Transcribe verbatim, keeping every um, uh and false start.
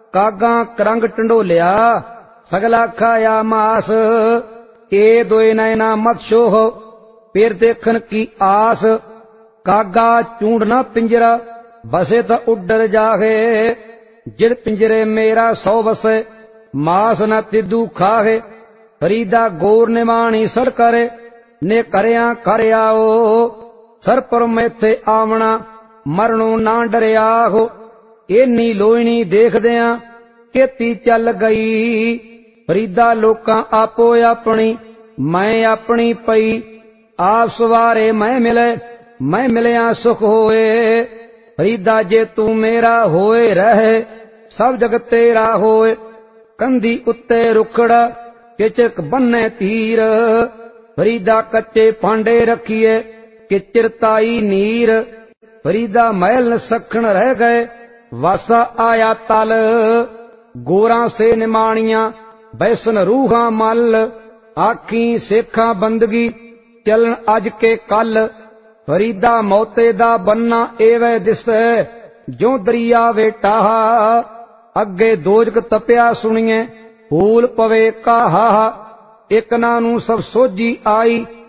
कागा करंग टंडोलिया सगला खाया मास। ए दोए नैना मत शोह फिर देखन की आस। कागा चूंडना पिंजरा बसे तो उड्डर जाहे। जिद पिंजरे मेरा सौ बसे मास न तिदू खाहे। फरीदा गोर निमाणी सड़ करे ने करया कर आओ। सर पर मैथे आवना मरणों ना डरिया हो। एनी लोईनी देखदिया खेती चल गई। फरीदा लोकां आपो अपनी मैं अपनी पई। आप सवारे मैं मिले मैं मिलिया सुख होए। फरीदा जे तू मेरा होए रहे सब जग तेरा होए। कंधी उत्ते रुखड़ा किचक बन्ने तीर। फरीदा कच्चे भांडे रखिए कि चिरताई नीर। फरीदा महल न सखण रह गए वासा आया तल। गोरा से निमाणिया बैसन रूहा मल। आखी सेखा बंदगी चलन अज के कल। फरीदा मौते दा बन्ना एवे दिसे जो दरिया वेटाहा। अगे दोजक तपिया सुनिए फूल पवे काहा। एक ना नू सब सोझी आई